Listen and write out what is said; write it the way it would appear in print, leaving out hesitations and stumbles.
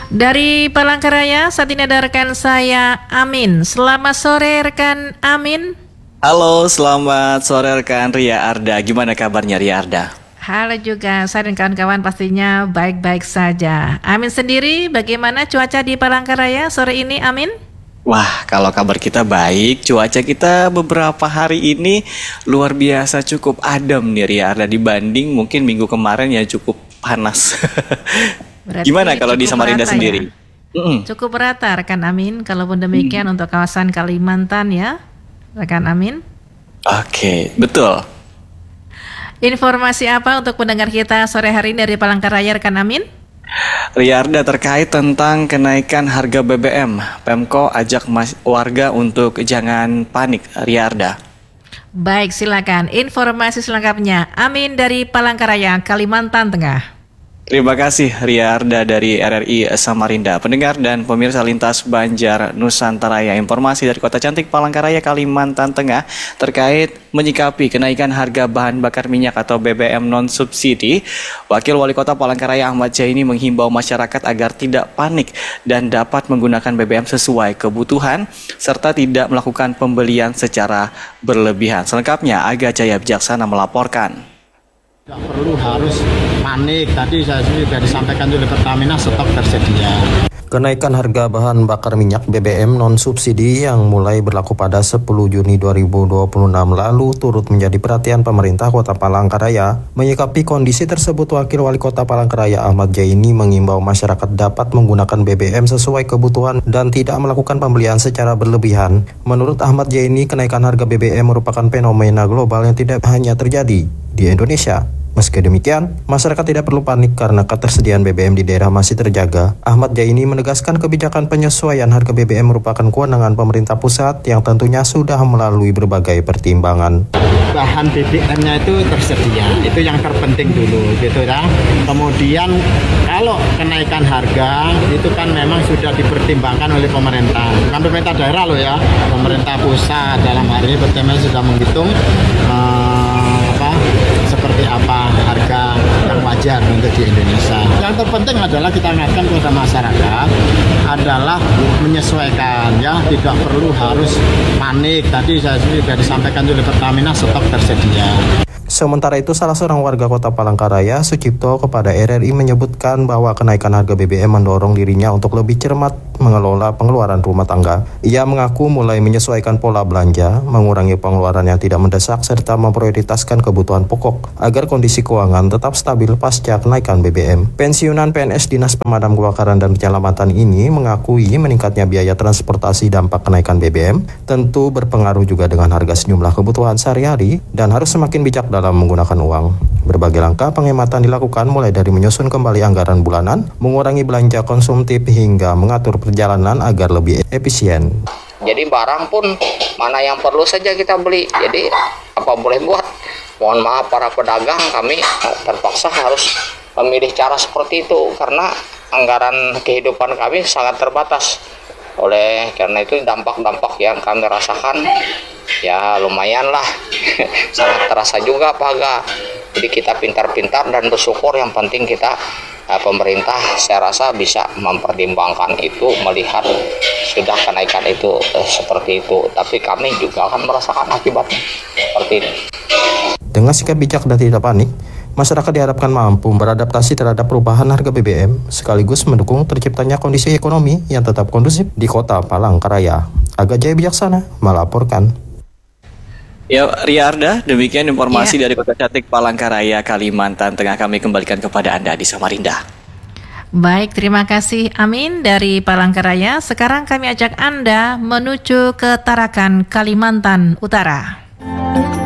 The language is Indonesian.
Dari Palangkaraya, saat ini ada rekan saya, Amin. Selamat sore, rekan Amin. Halo, selamat sore rekan Ria Arda. Gimana kabarnya Ria Arda? Halo juga, saya dan kawan-kawan pastinya baik-baik saja. Amin sendiri, bagaimana cuaca di Palangkaraya sore ini, Amin? Wah, kalau kabar kita baik, cuaca kita beberapa hari ini luar biasa cukup adem nih Ria Arda, dibanding mungkin minggu kemarin ya cukup panas. Berarti Gimana kalau di Samarinda rata sendiri? Ya? Cukup rata rekan Amin, kalaupun demikian untuk kawasan Kalimantan ya, rekan Amin. Oke, betul. Informasi apa untuk pendengar kita sore hari ini dari Palangkaraya, rekan Amin? Ria Arda, terkait tentang kenaikan harga BBM, Pemko ajak warga untuk jangan panik, Ria Arda. Baik, silakan informasi selengkapnya. Amin dari Palangkaraya, Kalimantan Tengah. Terima kasih Ria Arda dari RRI Samarinda. Pendengar dan pemirsa lintas Banjar Nusantara, ya, informasi dari Kota Cantik Palangkaraya, Kalimantan Tengah terkait menyikapi kenaikan harga bahan bakar minyak atau BBM non-subsidi. Wakil Wali Kota Palangkaraya Ahmad Jaini menghimbau masyarakat agar tidak panik dan dapat menggunakan BBM sesuai kebutuhan serta tidak melakukan pembelian secara berlebihan. Selengkapnya Aga Jaya Bijaksana melaporkan. Tidak perlu harus panik, tadi saya sudah disampaikan oleh Pertamina, stok tersedia. Kenaikan harga bahan bakar minyak BBM non-subsidi yang mulai berlaku pada 10 Juni 2026 lalu turut menjadi perhatian pemerintah Kota Palangkaraya. Menyikapi kondisi tersebut, Wakil Wali Kota Palangkaraya Ahmad Jaini mengimbau masyarakat dapat menggunakan BBM sesuai kebutuhan dan tidak melakukan pembelian secara berlebihan. Menurut Ahmad Jaini, kenaikan harga BBM merupakan fenomena global yang tidak hanya terjadi di Indonesia. Meski demikian, masyarakat tidak perlu panik karena ketersediaan BBM di daerah masih terjaga. Ahmad Jaini menegaskan kebijakan penyesuaian harga BBM merupakan kewenangan pemerintah pusat yang tentunya sudah melalui berbagai pertimbangan. Bahan BBM-nya itu tersedia, itu yang terpenting dulu, gitu ya. Kemudian kalau kenaikan harga itu kan memang sudah dipertimbangkan oleh pemerintah, bukan pemerintah daerah loh ya, pemerintah pusat dalam hari ini Pertamina sudah menghitung seperti apa harga yang wajar untuk di Indonesia. Yang terpenting adalah kita ingatkan kepada masyarakat adalah menyesuaikan, ya, tidak perlu harus panik. Tadi saya sudah disampaikan oleh Pertamina, stok tersedia. Sementara itu, salah seorang warga Kota Palangkaraya, Sucipto, kepada RRI menyebutkan bahwa kenaikan harga BBM mendorong dirinya untuk lebih cermat mengelola pengeluaran rumah tangga. Ia mengaku mulai menyesuaikan pola belanja, mengurangi pengeluaran yang tidak mendesak, serta memprioritaskan kebutuhan pokok agar kondisi keuangan tetap stabil pasca kenaikan BBM. Pensiunan PNS Dinas Pemadam Kebakaran dan Penyelamatan ini mengakui meningkatnya biaya transportasi dampak kenaikan BBM tentu berpengaruh juga dengan harga sejumlah kebutuhan sehari-hari dan harus semakin bijak dalam menggunakan uang. Berbagai langkah penghematan dilakukan mulai dari menyusun kembali anggaran bulanan, mengurangi belanja konsumtif hingga mengatur perjalanan agar lebih efisien. Jadi barang pun mana yang perlu saja kita beli. Jadi apa boleh buat. Mohon maaf para pedagang, kami terpaksa harus memilih cara seperti itu karena anggaran kehidupan kami sangat terbatas. Oleh karena itu dampak-dampak yang kami rasakan ya lumayan lah. Sangat terasa juga Pak Aga. Jadi kita pintar-pintar dan bersyukur, yang penting kita pemerintah saya rasa bisa mempertimbangkan itu, melihat sudah kenaikan itu seperti itu, tapi kami juga akan merasakan akibatnya seperti ini. Dengan sikap bijak dan tidak panik, masyarakat diharapkan mampu beradaptasi terhadap perubahan harga BBM sekaligus mendukung terciptanya kondisi ekonomi yang tetap kondusif di Kota Palangkaraya. Aga Jaya Bijaksana melaporkan. Ya, Ria Arda, demikian informasi dari Kota Cantik Palangkaraya, Kalimantan Tengah. Kami kembalikan kepada Anda di Samarinda. Baik, terima kasih Amin dari Palangkaraya. Sekarang kami ajak Anda menuju ke Tarakan, Kalimantan Utara.